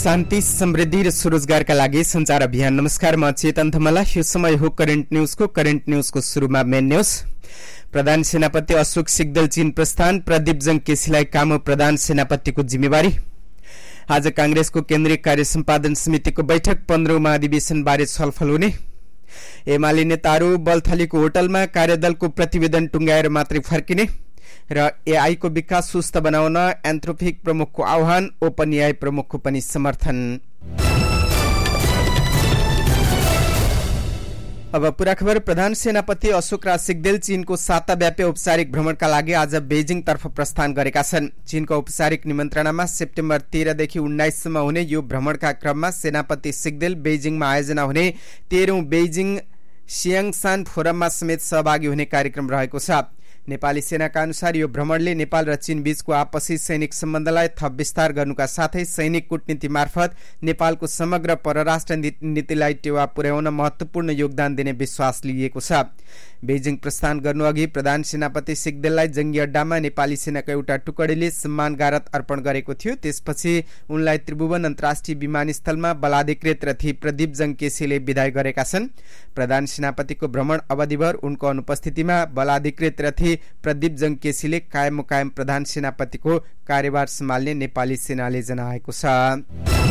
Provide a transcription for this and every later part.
शान्ति, समृद्धि र स्वरोजगारका लागि संचार अभियान। नमस्कार, म चेतन थमला। यो समय हो करेन्ट न्यूजको सुरुमा मेन न्यूज। प्रधान सेनापति अशोक सिग्देल चीन प्रस्थान, प्रदीप जंग केसीलाई कामो प्रधान सेनापतिको जिम्मेवारी। आज कांग्रेसको केन्द्रीय कार्य सम्पादन समितिको बैठक, 15औं महाधिवेशन बारे छलफल हुने। एमाले नेताहरू बलथलीको होटलमा कार्यदलको प्रतिवेदन टुंगाएर मात्रै फर्किने र एआई को विकास सुस्त बनाउन एन्थ्रोपिक प्रमुखको आह्वान, ओपन एआई प्रमुखको पनि समर्थन। अब पूरा खबर। प्रधान सेनापति अशोक राज सिग्देल चीनको साताव्यापी औपचारिक भ्रमणका लागि आज बेजिङतर्फ प्रस्थान गरेका छन्। चीनको औपचारिक निमन्त्रणामा सेप्टेम्बर 13 देखि 19 सम्म हुने यो भ्रमणका क्रममा सेनापति सिग्देल बेजिङमा आयोजना हुने 13औं बेजिङ सियाङसान फोरममा समेत सहभागी हुने कार्यक्रम रहेको छ। नेपाली सेनाका अनुसार यो भ्रमणले नेपाल र चीन बीचको आपसी सैनिक सम्बन्धलाई थप विस्तार गर्नुका साथै सैनिक कूटनीति मार्फत नेपालको समग्र परराष्ट्र नीतिलाई टेवा पुर्याउन महत्वपूर्ण योगदान दिने विश्वास लिएको छ। बेजिङ प्रस्थान गर्नुअघि प्रधान सेनापति सिग्देललाई जंगी अड्डामा नेपाली सेनाको एउटा टुकडीले सम्मान गारत अर्पण गरेको थियो। त्यसपछि उनलाई त्रिभुवन अन्तर्राष्ट्रिय विमानस्थलमा बलाधिकृत रथी प्रदीप जंग केसीले विदाई गरेका छन्। प्रधान सेनापतिको भ्रमण अवधिभर उनको अनुपस्थितिमा बलाधिकृत रथी प्रदीप जंग केसीले कायम प्रधान सेनापतिको कार्यभार सम्हाल्ने नेपाली सेनाले जनाएको छ।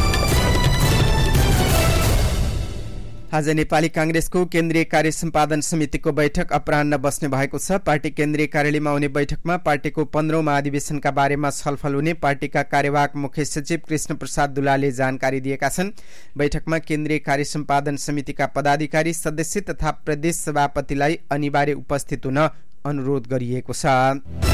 आज नेपाली कांग्रेसको केन्द्रीय कार्य सम्पादन समितिको बैठक अपराह्न बस्ने भएको छ। पार्टी केन्द्रीय कार्यालयमा हुने बैठकमा पार्टीको 15औं महाधिवेशनका बारेमा छलफल हुने पार्टीका कार्यवाहक मुख्य सचिव कृष्ण प्रसाद दुलालले जानकारी दिएका छन्। बैठकमा केन्द्रीय कार्य सम्पादन समितिका पदाधिकारी, सदस्य तथा प्रदेश सभापतिलाई अनिवार्य उपस्थित हुन अनुरोध गरिएको छ।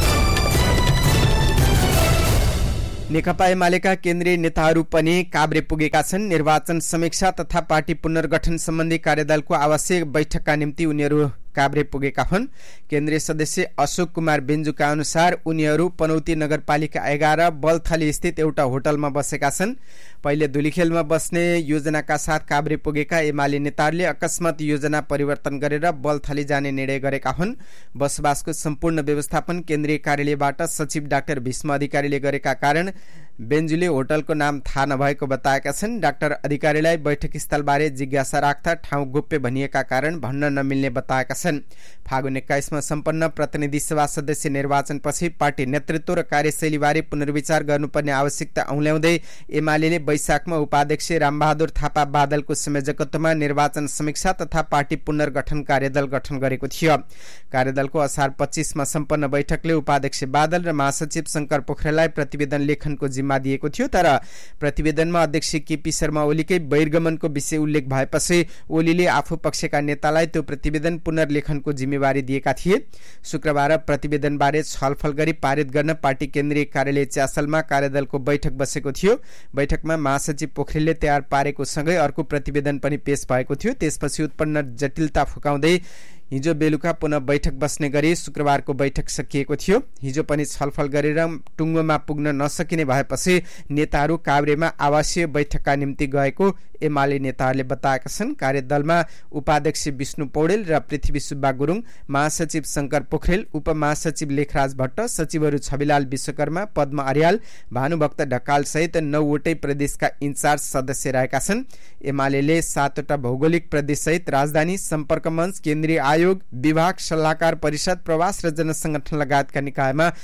नेकपा एमालेका केन्द्रीय नेताहरू पनि काभ्रे पुगेका छन्। निर्वाचन समीक्षा तथा पार्टी पुनर्गठन सम्बन्धी कार्यदलको आवश्यक बैठकका निम्ति उनीहरू काभ्रे पुगेका हुन्। केन्द्रीय सदस्य अशोक कुमार बेन्जुका अनुसार उनीहरू पनौती नगरपालिका 11 बलथली स्थित एउटा होटलमा बसेका छन्। पहिले धुलीखेलमा बस्ने योजनाका साथ काभ्रे पुगेका एमाले नेताहरूले अकस्मात योजना परिवर्तन गरेर बलथली जाने निर्णय गरेका हुन्। बसोबासको सम्पूर्ण व्यवस्थापन केन्द्रीय कार्यालयबाट सचिव डाक्टर भीष्म अधिकारीले गरेका कारण बेन्जुले होटलको नाम थाहा नभएको बताएका छन्। डाक्टर अधिकारीलाई बैठक स्थलबारे जिज्ञासा राख्दा ठाउँ गोप्य भनिएका कारण भन्न नमिल्ने बताएका छन्। फागुन 21 मा सम्पन्न प्रतिनिधि सभा सदस्य निर्वाचनपछि पार्टी नेतृत्व र कार्यशैलीबारे पुनर्विचार गर्नुपर्ने आवश्यकता औल्याउँदै एमालेले वैशाखमा उपाध्यक्ष रामबहादुर थापा बादलको संयोजकत्वमा निर्वाचन समीक्षा तथा पार्टी पुनर्गठन कार्यदल गठन गरेको थियो। कार्यदलको असार 25 मा सम्पन्न बैठकले उपाध्यक्ष बादल र महासचिव शंकर पोखरेललाई प्रतिवेदन लेखनको जिम्मा दिएको थियो। तर प्रतिवेदनमा अध्यक्ष केपी शर्मा ओलीकै बहिर्गमनको विषय उल्लेख भएपछि ओलीले आफू पक्षका नेतालाई त्यो प्रतिवेदन पुनर्लेखनको जिम्मेवारी दिएका थिए। शुक्रबार प्रतिवेदनबारे छलफल गरी पारित गर्न पार्टी केन्द्रीय कार्यालय च्यासलमा कार्यदलको बैठक बसेको थियो। बैठकमा महासचिव पोखरेलले तयार पारेको सँगै अर्को प्रतिवेदन पनि पेश भएको थियो। त्यसपछि उत्पन्न जटिलता फुकाउँदै हिजो बेलुका पुनः बैठक बस्ने गरी शुक्रबारको बैठक सकिएको थियो। हिजो पनि छलफल गरेर टुङ्गोमा पुग्न नसकिने भएपछि नेताहरू काभ्रेमा आवासीय बैठकका निम्ति गएको एमाले नेताहरूले बताएका छन्। कार्यदलमा उपाध्यक्ष विष्णु पौडेल र पृथ्वी सुब्बा गुरुङ, महासचिव शंकर पोखरेल, उपमहासचिव लेखराज भट्ट, सचिवहरू छविलाल विश्वकर्मा, पद्म अर्याल, भानुभक्त ढकाल सहित 9वटै प्रदेशका इन्चार्ज सदस्य रहेका छन्। एमालेले 7वटा भौगोलिक प्रदेश सहित राजधानी, सम्पर्क मञ्च, केन्द्रीय आयोग, विभाग, सल्लाहकार परिषद, प्रवास र जनसंगठन लगायतका निकायमा